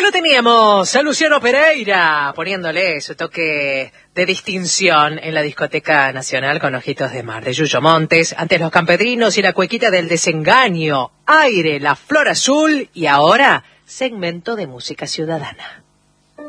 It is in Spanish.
Lo teníamos a Luciano Pereira poniéndole su toque de distinción en la discoteca nacional con Ojitos de Mar de Yuyo Montes, antes Los Campesinos y la cuequita del desengaño, Aire, La Flor Azul y ahora segmento de música ciudadana.